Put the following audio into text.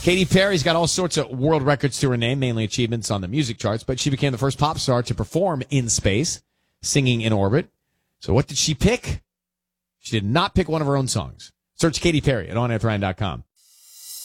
Katy Perry's got all sorts of world records to her name, mainly achievements on the music charts, but she became the first pop star to perform in space, singing in orbit. So what did she pick? She did not pick one of her own songs. Search Katy Perry at OnAirWithRyan.com.